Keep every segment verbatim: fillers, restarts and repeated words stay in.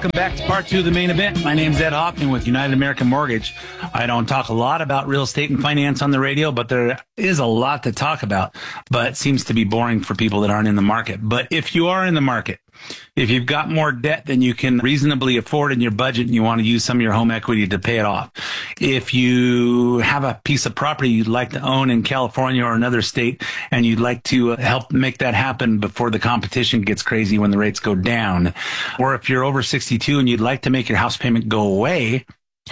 Welcome back to part two of the main event. My name's Ed Hoffman with United American Mortgage. I don't talk a lot about real estate and finance on the radio, but there is a lot to talk about, but it seems to be boring for people that aren't in the market. But if you are in the market, if you've got more debt than you can reasonably afford in your budget and you want to use some of your home equity to pay it off, if you have a piece of property you'd like to own in California or another state and you'd like to help make that happen before the competition gets crazy when the rates go down, or if you're over sixty-two and you'd like to make your house payment go away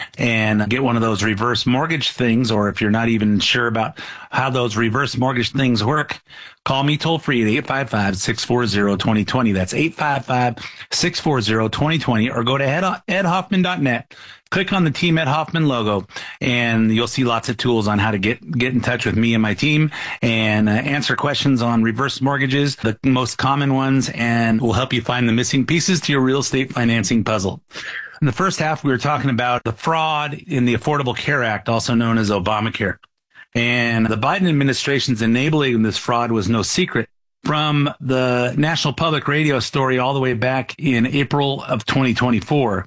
and get one of those reverse mortgage things, or if you're not even sure about how those reverse mortgage things work, call me toll free at eight five five, six four zero, two zero two zero. That's eight five five, six four zero, two zero two zero, or go to ed hoffman dot net. Click on the Team Ed Hoffman logo, and you'll see lots of tools on how to get, get in touch with me and my team and uh, answer questions on reverse mortgages, the most common ones, and we'll help you find the missing pieces to your real estate financing puzzle. In the first half, we were talking about the fraud in the Affordable Care Act, also known as Obamacare. And the Biden administration's enabling this fraud was no secret. From the National Public Radio story all the way back in April of twenty twenty-four,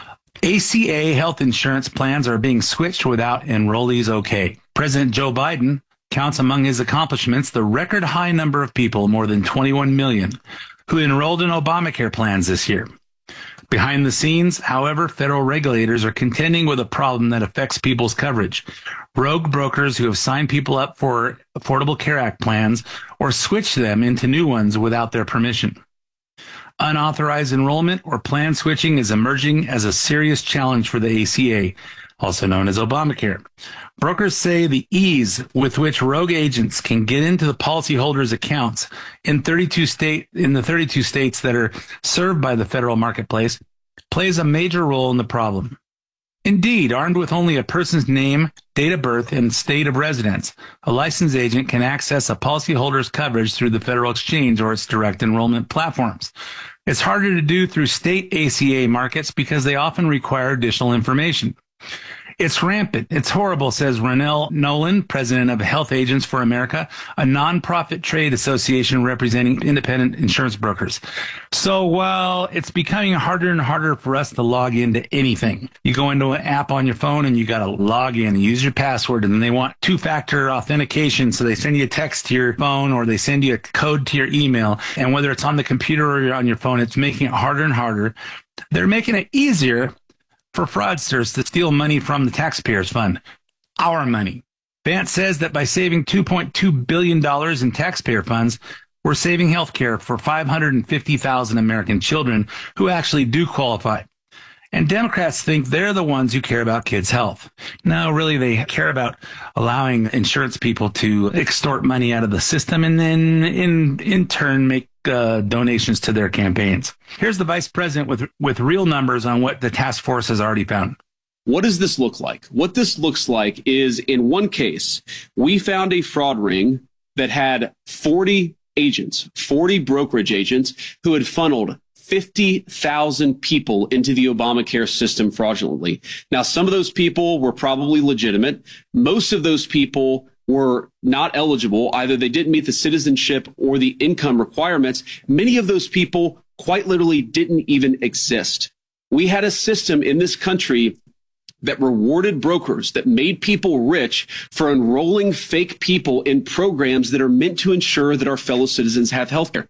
A C A health insurance plans are being switched without enrollees okay. President Joe Biden counts among his accomplishments the record high number of people, more than twenty-one million, who enrolled in Obamacare plans this year. Behind the scenes, however, federal regulators are contending with a problem that affects people's coverage. Rogue brokers who have signed people up for Affordable Care Act plans or switched them into new ones without their permission. Unauthorized enrollment or plan switching is emerging as a serious challenge for the A C A, also known as Obamacare. Brokers say the ease with which rogue agents can get into the policyholders' accounts in thirty-two state in the thirty-two states that are served by the federal marketplace plays a major role in the problem. Indeed, armed with only a person's name, date of birth, and state of residence, a licensed agent can access a policyholder's coverage through the federal exchange or its direct enrollment platforms. It's harder to do through state A C A markets because they often require additional information. It's rampant. It's horrible, says Ronell Nolan, president of Health Agents for America, a nonprofit trade association representing independent insurance brokers. So while it's becoming harder and harder for us to log into anything, you go into an app on your phone and you got to log in and use your password, and then they want two-factor authentication. So they send you a text to your phone or they send you a code to your email. And whether it's on the computer or on your phone, it's making it harder and harder. They're making it easier for fraudsters to steal money from the taxpayers' fund, our money. Vance says that by saving two point two billion dollars in taxpayer funds, we're saving health care for five hundred fifty thousand American children who actually do qualify. And Democrats think they're the ones who care about kids' health. No, really, they care about allowing insurance people to extort money out of the system and then in, in turn make uh, donations to their campaigns. Here's the vice president with, with real numbers on what the task force has already found. What does this look like? What this looks like is, in one case, we found a fraud ring that had forty agents, forty brokerage agents who had funneled fifty thousand people into the Obamacare system fraudulently. Now, some of those people were probably legitimate. Most of those people were not eligible. Either they didn't meet the citizenship or the income requirements. Many of those people quite literally didn't even exist. We had a system in this country that rewarded brokers, that made people rich for enrolling fake people in programs that are meant to ensure that our fellow citizens have health care.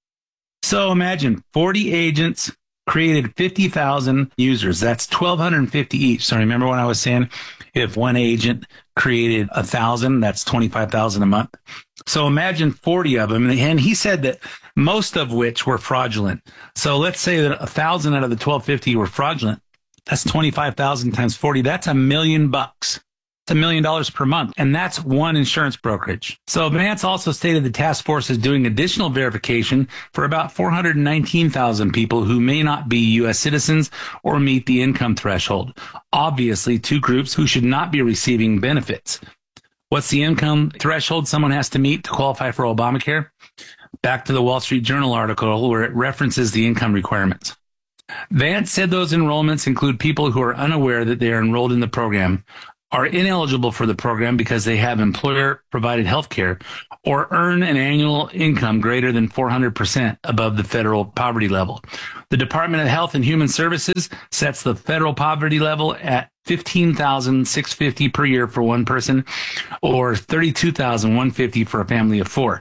So imagine forty agents created fifty thousand users. That's twelve fifty each. So remember when I was saying if one agent created one thousand, that's twenty-five thousand a month. So imagine forty of them. And he said that most of which were fraudulent. So let's say that one thousand out of the twelve fifty were fraudulent. That's twenty-five thousand times forty. That's a million bucks. It's a million dollars per month. And that's one insurance brokerage. So Vance also stated the task force is doing additional verification for about four hundred nineteen thousand people who may not be U S citizens or meet the income threshold. Obviously, two groups who should not be receiving benefits. What's the income threshold someone has to meet to qualify for Obamacare? Back to the Wall Street Journal article where it references the income requirements. Vance said those enrollments include people who are unaware that they are enrolled in the program, are ineligible for the program because they have employer-provided health care or earn an annual income greater than four hundred percent above the federal poverty level. The Department of Health and Human Services sets the federal poverty level at fifteen thousand six hundred fifty dollars per year for one person or thirty-two thousand one hundred fifty dollars for a family of four.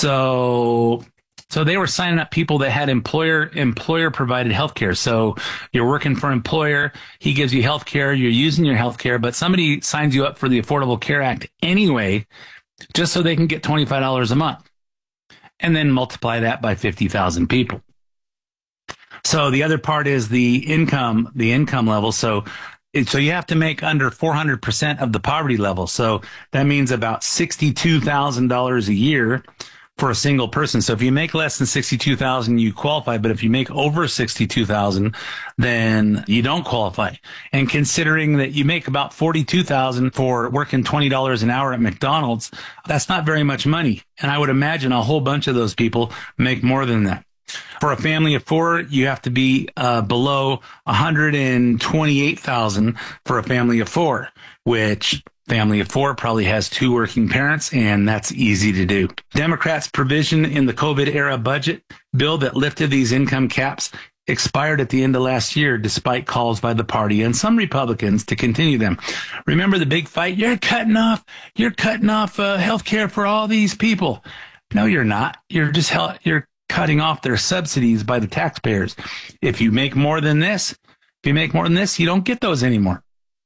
So So they were signing up people that had employer employer provided health care. So you're working for an employer, he gives you health care, you're using your health care, but somebody signs you up for the Affordable Care Act anyway, just so they can get twenty-five dollars a month. And then multiply that by fifty thousand people. So the other part is the income, the income level. So So you have to make under four hundred percent of the poverty level. So that means about sixty-two thousand dollars a year for a single person. So if you make less than sixty-two thousand dollars, you qualify. But if you make over sixty-two thousand dollars, then you don't qualify. And considering that you make about forty-two thousand dollars for working twenty dollars an hour at McDonald's, that's not very much money. And I would imagine a whole bunch of those people make more than that. For a family of four, you have to be uh, below one hundred twenty-eight thousand dollars for a family of four, which family of four probably has two working parents, and that's easy to do. Democrats' provision in the COVID era budget bill that lifted these income caps expired at the end of last year, despite calls by the party and some Republicans to continue them. Remember the big fight? You're cutting off, you're cutting off uh, health care for all these people. No, you're not. You're just hell, you're cutting off their subsidies by the taxpayers. If you make more than this, if you make more than this, you don't get those anymore.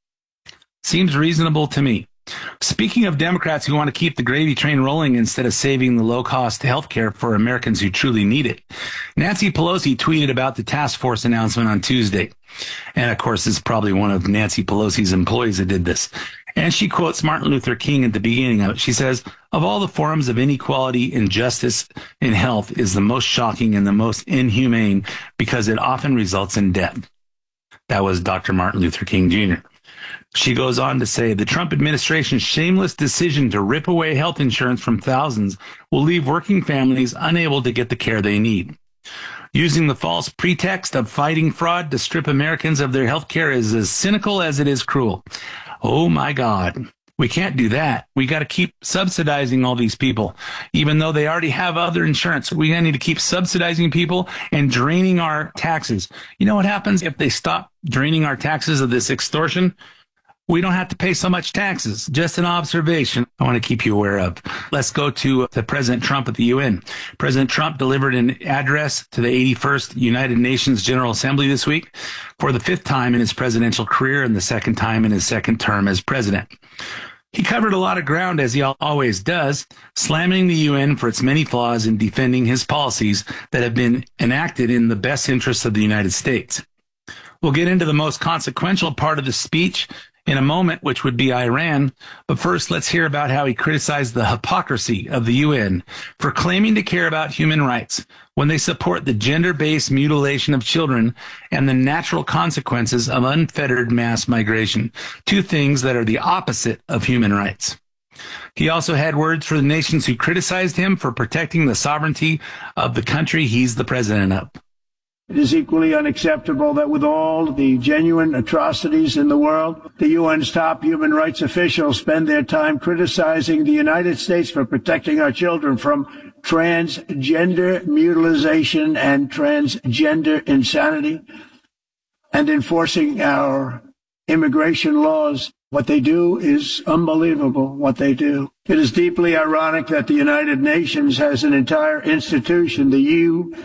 Seems reasonable to me. Speaking of Democrats who want to keep the gravy train rolling instead of saving the low-cost health care for Americans who truly need it, Nancy Pelosi tweeted about the task force announcement on Tuesday. And of course, it's probably one of Nancy Pelosi's employees that did this. And she quotes Martin Luther King at the beginning of it. She says, "Of all the forms of inequality, injustice in health is the most shocking and the most inhumane because it often results in death." That was Doctor Martin Luther King Junior She goes on to say, "The Trump administration's shameless decision to rip away health insurance from thousands will leave working families unable to get the care they need. Using the false pretext of fighting fraud to strip Americans of their health care is as cynical as it is cruel." Oh my God. We can't do that. We got to keep subsidizing all these people, even though they already have other insurance. We need to keep subsidizing people and draining our taxes. You know what happens if they stop draining our taxes of this extortion? We don't have to pay so much taxes. Just an observation I want to keep you aware of. Let's go to the President Trump at the U N. President Trump delivered an address to the eighty-first United Nations General Assembly this week for the fifth time in his presidential career and the second time in his second term as president. He covered a lot of ground, as he always does, slamming the U N for its many flaws and defending his policies that have been enacted in the best interests of the United States. We'll get into the most consequential part of the speech in a moment, which would be Iran. But first, let's hear about how he criticized the hypocrisy of the U N for claiming to care about human rights when they support the gender-based mutilation of children and the natural consequences of unfettered mass migration, two things that are the opposite of human rights. He also had words for the nations who criticized him for protecting the sovereignty of the country he's the president of. It is equally unacceptable that with all the genuine atrocities in the world, the U N's top human rights officials spend their time criticizing the United States for protecting our children from transgender mutilation and transgender insanity and enforcing our immigration laws. What they do is unbelievable, what they do. It is deeply ironic that the United Nations has an entire institution, the U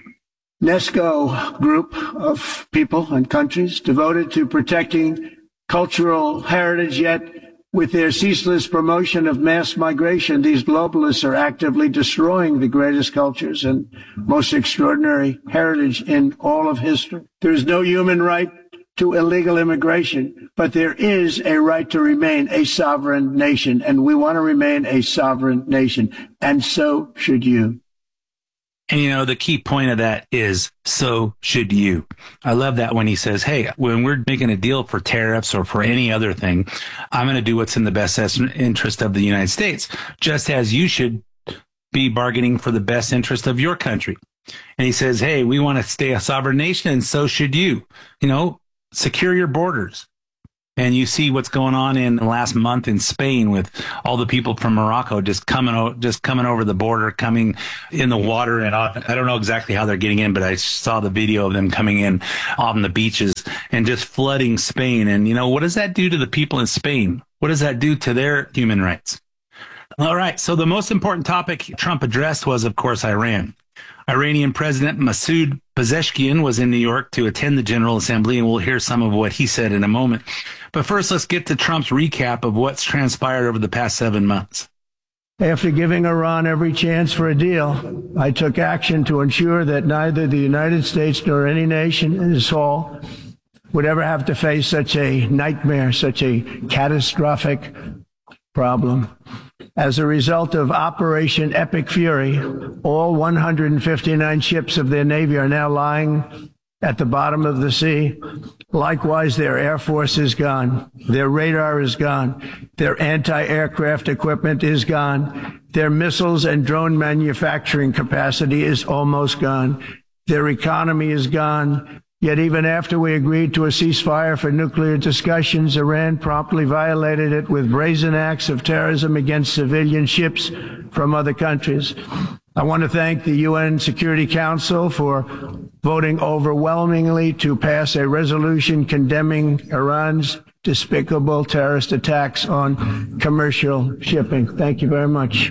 UNESCO group of people and countries devoted to protecting cultural heritage, yet with their ceaseless promotion of mass migration, these globalists are actively destroying the greatest cultures and most extraordinary heritage in all of history. There is no human right to illegal immigration, but there is a right to remain a sovereign nation, and we want to remain a sovereign nation, and so should you. And, you know, the key point of that is, so should you. I love that when he says, hey, when we're making a deal for tariffs or for any other thing, I'm going to do what's in the best interest of the United States, just as you should be bargaining for the best interest of your country. And he says, hey, we want to stay a sovereign nation, and so should you. You know, secure your borders. And you see what's going on in the last month in Spain with all the people from Morocco just coming, o- just coming over the border, coming in the water. And I don't know exactly how they're getting in, but I saw the video of them coming in on the beaches and just flooding Spain. And, you know, what does that do to the people in Spain? What does that do to their human rights? All right. So the most important topic Trump addressed was, of course, Iran. Iranian President Masoud Pezeshkian was in New York to attend the General Assembly, and we'll hear some of what he said in a moment. But first, let's get to Trump's recap of what's transpired over the past seven months. After giving Iran every chance for a deal, I took action to ensure that neither the United States nor any nation in this hall would ever have to face such a nightmare, such a catastrophic problem. As a result of Operation Epic Fury, all one hundred fifty-nine ships of their Navy are now lying at the bottom of the sea. Likewise, their Air Force is gone. Their radar is gone. Their anti-aircraft equipment is gone. Their missiles and drone manufacturing capacity is almost gone. Their economy is gone. Yet even after we agreed to a ceasefire for nuclear discussions, Iran promptly violated it with brazen acts of terrorism against civilian ships from other countries. I want to thank the U N Security Council for voting overwhelmingly to pass a resolution condemning Iran's despicable terrorist attacks on commercial shipping. Thank you very much.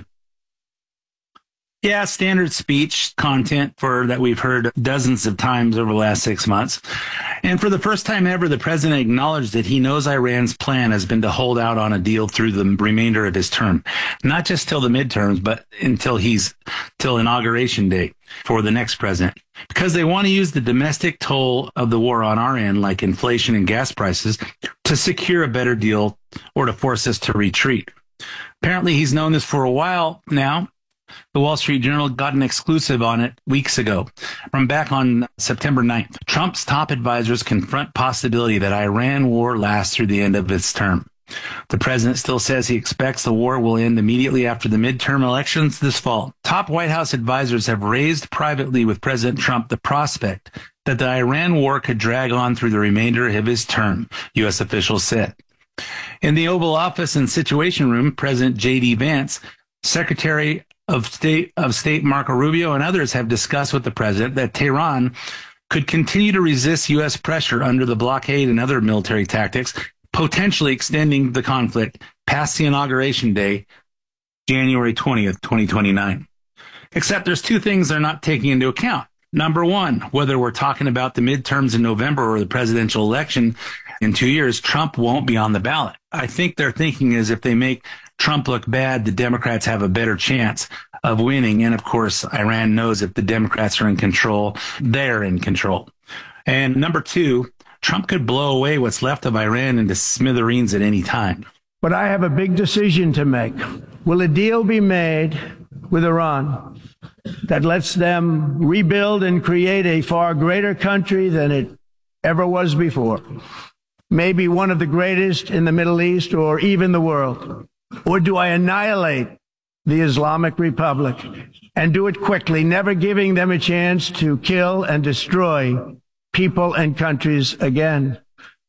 Yeah, standard speech content for that we've heard dozens of times over the last six months. And for the first time ever, the president acknowledged that he knows Iran's plan has been to hold out on a deal through the remainder of his term, not just till the midterms, but until he's till inauguration day for the next president, because they want to use the domestic toll of the war on our end, like inflation and gas prices, to secure a better deal or to force us to retreat. Apparently, he's known this for a while now. The Wall Street Journal got an exclusive on it weeks ago. From back on September ninth, Trump's top advisors confront possibility that Iran war lasts through the end of its term. The president still says he expects the war will end immediately after the midterm elections this fall. Top White House advisors have raised privately with President Trump the prospect that the Iran war could drag on through the remainder of his term, U S officials said. In the Oval Office and Situation Room, President J D Vance, Secretary of State of State Marco Rubio, and others have discussed with the president that Tehran could continue to resist U S pressure under the blockade and other military tactics, potentially extending the conflict past the inauguration day, January twentieth, twenty twenty-nine. Except there's two things they're not taking into account. Number one, whether we're talking about the midterms in November or the presidential election in two years, Trump won't be on the ballot. I think their thinking is if they make Trump look bad, the Democrats have a better chance of winning. And of course, Iran knows if the Democrats are in control, they're in control. And number two, Trump could blow away what's left of Iran into smithereens at any time. But I have a big decision to make. Will a deal be made with Iran that lets them rebuild and create a far greater country than it ever was before? Maybe one of the greatest in the Middle East or even the world. Or do I annihilate the Islamic Republic and do it quickly, never giving them a chance to kill and destroy people and countries again?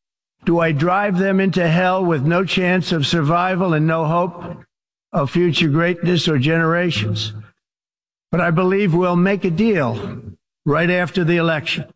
Do I drive them into hell with no chance of survival and no hope of future greatness or generations? But I believe we'll make a deal right after the election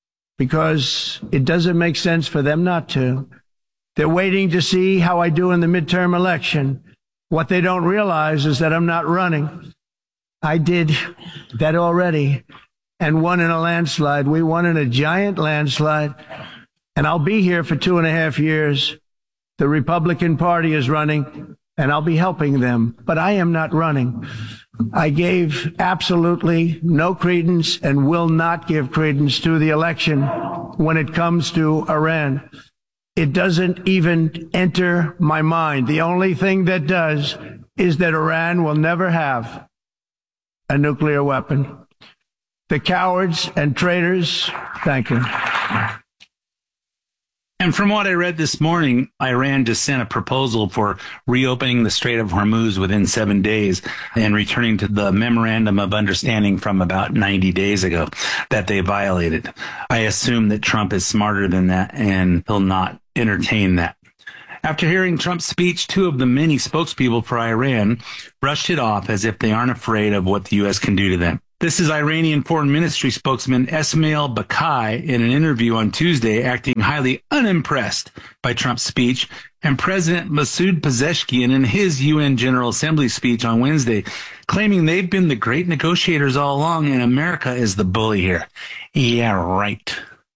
because it doesn't make sense for them not to. They're waiting to see how I do in the midterm election. What they don't realize is that I'm not running. I did that already and won in a landslide. We won in a giant landslide. And I'll be here for two and a half years. The Republican Party is running, and I'll be helping them. But I am not running. I gave absolutely no credence and will not give credence to the election when it comes to Iran. It doesn't even enter my mind. The only thing that does is that Iran will never have a nuclear weapon. The cowards and traitors, thank you. And from what I read this morning, Iran just sent a proposal for reopening the Strait of Hormuz within seven days and returning to the memorandum of understanding from about ninety days ago that they violated. I assume that Trump is smarter than that and he'll not entertain that. After hearing Trump's speech, two of the many spokespeople for Iran brushed it off as if they aren't afraid of what the U S can do to them. This is Iranian Foreign Ministry spokesman Esmail Bakai in an interview on Tuesday, acting highly unimpressed by Trump's speech, and President Masoud Pezeshkian in his U N General Assembly speech on Wednesday, claiming they've been the great negotiators all along and America is the bully here. Yeah, right.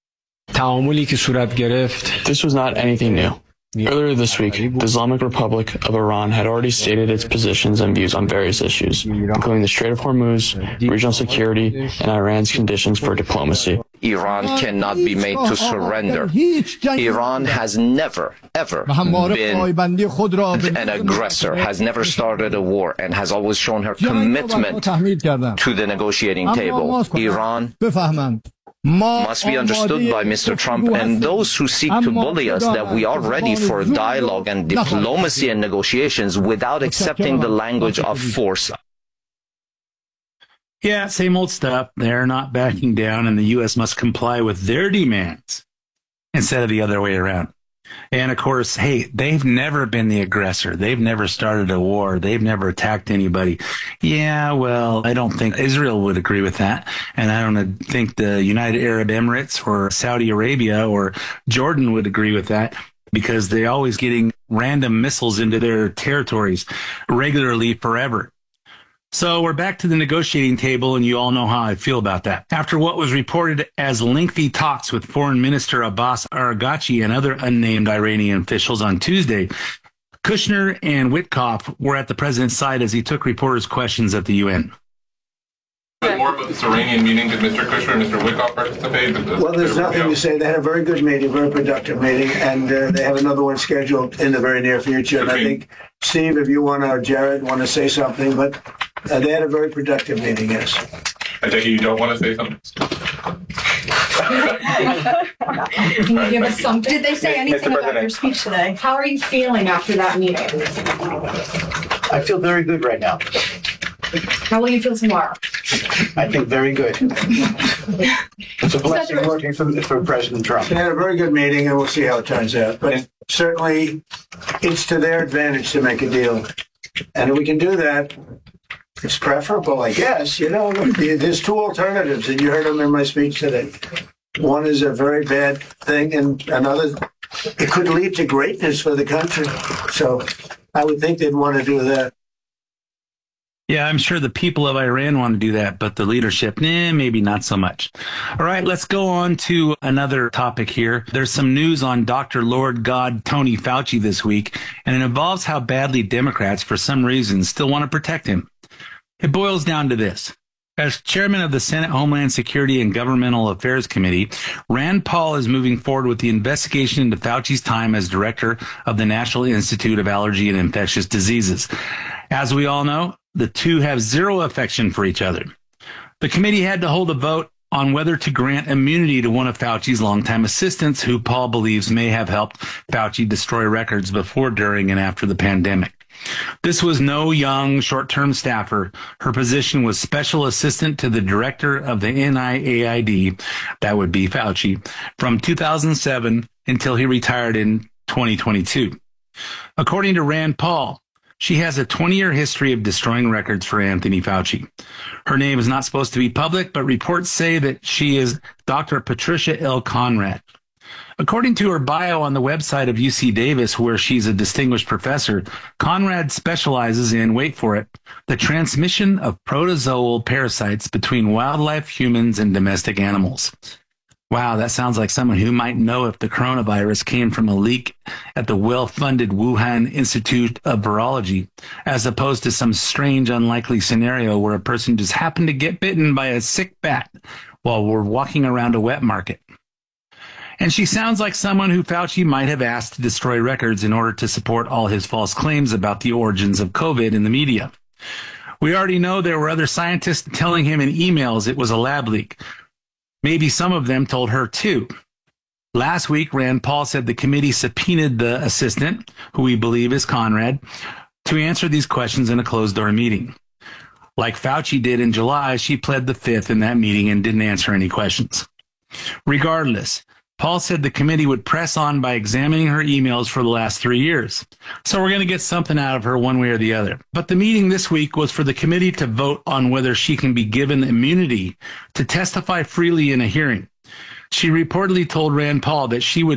This was not anything new. Earlier this week, the Islamic Republic of Iran had already stated its positions and views on various issues, including the Strait of Hormuz, regional security, and Iran's conditions for diplomacy. Iran cannot be made to surrender. Iran has never, ever been an aggressor, has never started a war, and has always shown her commitment to the negotiating table. Iran must be understood by Mister Trump and those who seek to bully us that we are ready for dialogue and diplomacy and negotiations without accepting the language of force. Yeah, same old stuff. They're not backing down, and the U S must comply with their demands instead of the other way around. And of course, hey, they've never been the aggressor. They've never started a war. They've never attacked anybody. Yeah, well, I don't think Israel would agree with that. And I don't think the United Arab Emirates or Saudi Arabia or Jordan would agree with that, because they're always getting random missiles into their territories regularly forever. So we're back to the negotiating table, and you all know how I feel about that. After what was reported as lengthy talks with Foreign Minister Abbas Araghchi and other unnamed Iranian officials on Tuesday, Kushner and Witkoff were at the president's side as he took reporters' questions at the U N. More about this Iranian meeting. Did Mister Kushner and Mister Witkoff participate? Well, there's nothing to say. They had a very good meeting, very productive meeting, and uh, they have another one scheduled in the very near future. And I think, Steve, if you want to, or Jared, want to say something, but uh, they had a very productive meeting, yes. I take it you don't want to say something? Can you give us something? Did they say anything about your speech today? How are you feeling after that meeting? I feel very good right now. How will you feel tomorrow? I think very good. It's a blessing working for, for President Trump. They had a very good meeting, and we'll see how it turns out. But certainly, it's to their advantage to make a deal. And if we can do that, it's preferable, I guess. You know, there's two alternatives, and you heard them in my speech today. One is a very bad thing, and another, it could lead to greatness for the country. So I would think they'd want to do that. Yeah, I'm sure the people of Iran want to do that, but the leadership, eh, maybe not so much. All right, let's go on to another topic here. There's some news on Doctor Lord God Tony Fauci this week, and it involves how badly Democrats, for some reason, still want to protect him. It boils down to this. As chairman of the Senate Homeland Security and Governmental Affairs Committee, Rand Paul is moving forward with the investigation into Fauci's time as director of the National Institute of Allergy and Infectious Diseases. As we all know, the two have zero affection for each other. The committee had to hold a vote on whether to grant immunity to one of Fauci's longtime assistants, who Paul believes may have helped Fauci destroy records before, during, and after the pandemic. This was no young, short-term staffer. Her position was special assistant to the director of the N I A I D, that would be Fauci, from two thousand seven until he retired in twenty twenty-two. According to Rand Paul, she has a twenty-year history of destroying records for Anthony Fauci. Her name is not supposed to be public, but reports say that she is Doctor Patricia L. Conrad. According to her bio on the website of U C Davis, where she's a distinguished professor, Conrad specializes in, wait for it, the transmission of protozoal parasites between wildlife, humans, and domestic animals. Wow, that sounds like someone who might know if the coronavirus came from a leak at the well-funded Wuhan Institute of Virology, as opposed to some strange, unlikely scenario where a person just happened to get bitten by a sick bat while we're walking around a wet market. And she sounds like someone who Fauci might have asked to destroy records in order to support all his false claims about the origins of COVID in the media. We already know there were other scientists telling him in emails it was a lab leak. Maybe some of them told her too. Last week, Rand Paul said the committee subpoenaed the assistant, who we believe is Conrad, to answer these questions in a closed-door meeting. Like Fauci did in July, she pled the fifth in that meeting and didn't answer any questions. Regardless, Paul said the committee would press on by examining her emails for the last three years. So we're going to get something out of her one way or the other. But the meeting this week was for the committee to vote on whether she can be given immunity to testify freely in a hearing. She reportedly told Rand Paul that she would